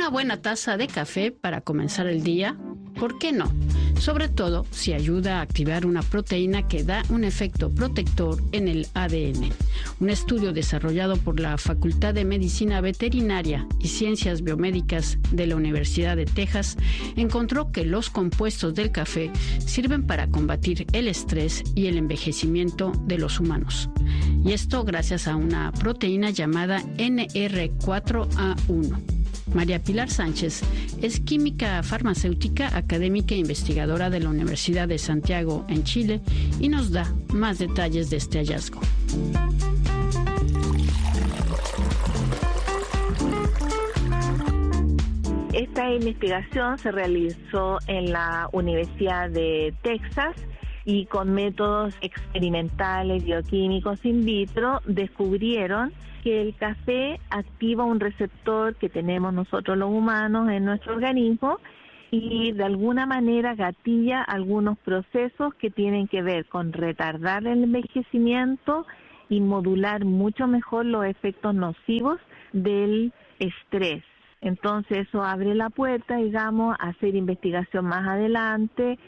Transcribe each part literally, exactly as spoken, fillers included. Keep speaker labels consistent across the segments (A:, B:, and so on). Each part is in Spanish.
A: Una buena taza de café para comenzar el día, ¿por qué no? Sobre todo si ayuda a activar una proteína que da un efecto protector en el A D N. Un estudio desarrollado por la Facultad de Medicina Veterinaria y Ciencias Biomédicas de la Universidad de Texas encontró que los compuestos del café sirven para combatir el estrés y el envejecimiento de los humanos. Y esto gracias a una proteína llamada N R cuatro A uno. María Pilar Sánchez es química farmacéutica, académica e investigadora de la Universidad de Santiago en Chile y nos da más detalles de este hallazgo.
B: Esta investigación se realizó en la Universidad de Texas y con métodos experimentales bioquímicos in vitro descubrieron que el café activa un receptor que tenemos nosotros los humanos en nuestro organismo y de alguna manera gatilla algunos procesos que tienen que ver con retardar el envejecimiento y modular mucho mejor los efectos nocivos del estrés. Entonces eso abre la puerta, digamos, a hacer investigación más adelante,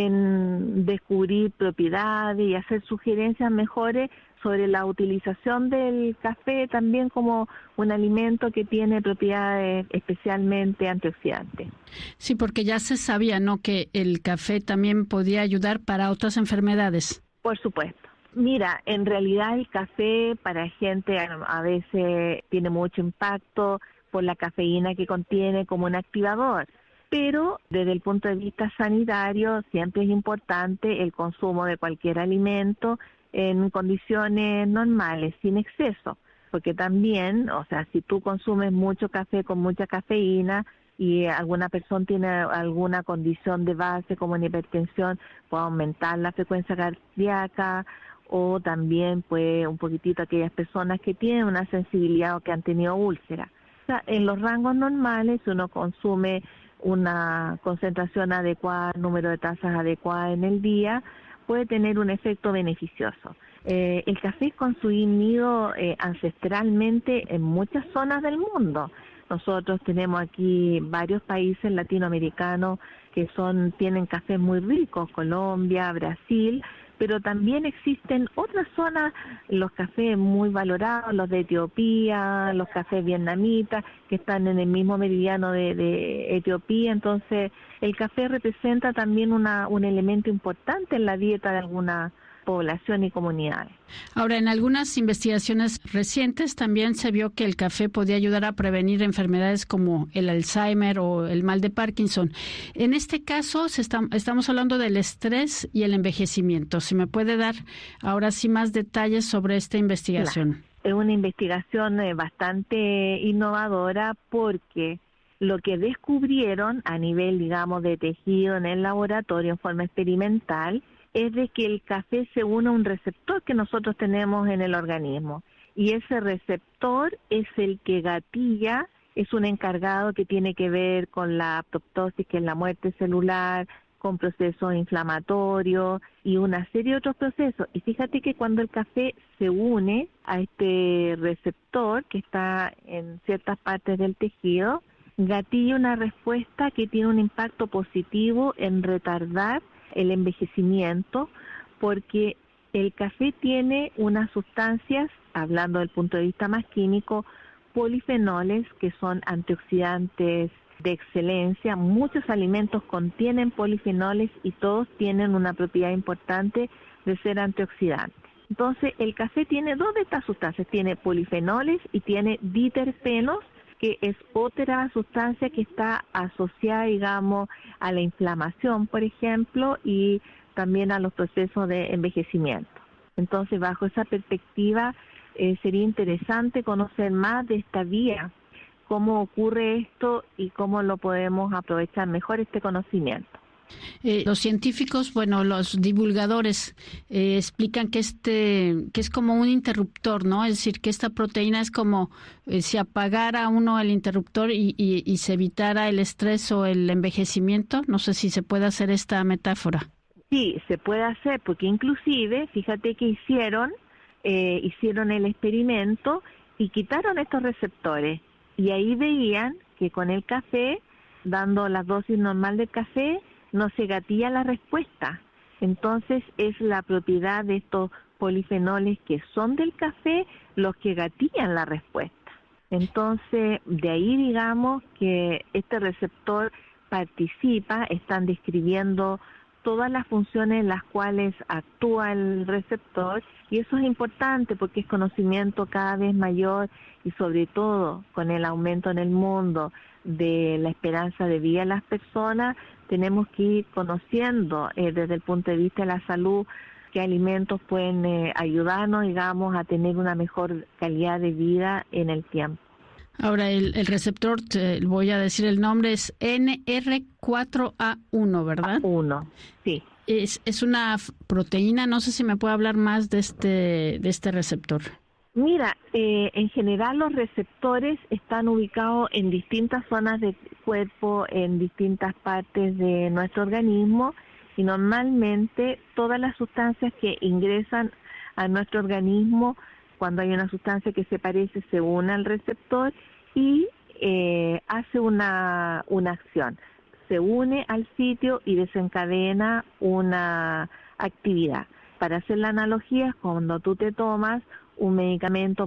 B: en descubrir propiedades y hacer sugerencias mejores sobre la utilización del café también como un alimento que tiene propiedades especialmente antioxidantes.
A: Sí, porque ya se sabía, ¿no?, que el café también podía ayudar para otras enfermedades.
B: Por supuesto. Mira, en realidad el café para gente a veces tiene mucho impacto por la cafeína que contiene como un activador. Pero desde el punto de vista sanitario siempre es importante el consumo de cualquier alimento en condiciones normales, sin exceso, porque también, o sea, si tú consumes mucho café con mucha cafeína y alguna persona tiene alguna condición de base como una hipertensión, puede aumentar la frecuencia cardíaca, o también pues un poquitito aquellas personas que tienen una sensibilidad o que han tenido úlcera. O sea, en los rangos normales, si uno consume una concentración adecuada, número de tazas adecuada en el día, puede tener un efecto beneficioso. Eh, el café es consumido eh, ancestralmente en muchas zonas del mundo. Nosotros tenemos aquí varios países latinoamericanos que son tienen cafés muy ricos, Colombia, Brasil, pero también existen otras zonas, los cafés muy valorados, los de Etiopía, los cafés vietnamitas, que están en el mismo meridiano de, de Etiopía. Entonces, el café representa también una, un elemento importante en la dieta de alguna población y comunidades.
A: Ahora, en algunas investigaciones recientes también se vio que el café podía ayudar a prevenir enfermedades como el Alzheimer o el mal de Parkinson. En este caso, se está, estamos hablando del estrés y el envejecimiento. Si me puede dar ahora sí más detalles sobre esta investigación.
B: Claro. Es una investigación eh, bastante innovadora porque lo que descubrieron a nivel, digamos, de tejido en el laboratorio en forma experimental es de que el café se une a un receptor que nosotros tenemos en el organismo. Y ese receptor es el que gatilla, es un encargado que tiene que ver con la apoptosis, que es la muerte celular, con procesos inflamatorios y una serie de otros procesos. Y fíjate que cuando el café se une a este receptor que está en ciertas partes del tejido, gatilla una respuesta que tiene un impacto positivo en retardar el envejecimiento, porque el café tiene unas sustancias, hablando del punto de vista más químico, polifenoles, que son antioxidantes de excelencia. Muchos alimentos contienen polifenoles y todos tienen una propiedad importante de ser antioxidantes. Entonces, el café tiene dos de estas sustancias, tiene polifenoles y tiene diterpenos, que es otra sustancia que está asociada, digamos, a la inflamación, por ejemplo, y también a los procesos de envejecimiento. Entonces, bajo esa perspectiva, eh, sería interesante conocer más de esta vía, cómo ocurre esto y cómo lo podemos aprovechar mejor este conocimiento.
A: Eh, los científicos, bueno, los divulgadores eh, explican que este, que es como un interruptor, ¿no? Es decir, que esta proteína es como eh, si apagara uno el interruptor y, y, y se evitara el estrés o el envejecimiento. No sé si se puede hacer esta metáfora.
B: Sí, se puede hacer, porque inclusive, fíjate que hicieron, eh, hicieron el experimento y quitaron estos receptores y ahí veían que con el café, dando la dosis normal del café, no se gatilla la respuesta. Entonces es la propiedad de estos polifenoles que son del café los que gatillan la respuesta. Entonces, de ahí digamos que este receptor participa, están describiendo todas las funciones en las cuales actúa el receptor, y eso es importante porque es conocimiento cada vez mayor, y sobre todo con el aumento en el mundo de la esperanza de vida de las personas, tenemos que ir conociendo eh, desde el punto de vista de la salud qué alimentos pueden eh, ayudarnos, digamos, a tener una mejor calidad de vida en el tiempo.
A: Ahora, el, el receptor, te voy a decir el nombre, es N R cuatro A uno, ¿verdad?
B: A uno, sí.
A: Es, es una proteína, no sé si me puede hablar más de este, de este receptor.
B: Mira, eh, en general los receptores están ubicados en distintas zonas del cuerpo, en distintas partes de nuestro organismo, y normalmente todas las sustancias que ingresan a nuestro organismo, cuando hay una sustancia que se parece, se une al receptor y eh, hace una, una acción. Se une al sitio y desencadena una actividad. Para hacer la analogía, cuando tú te tomas un medicamento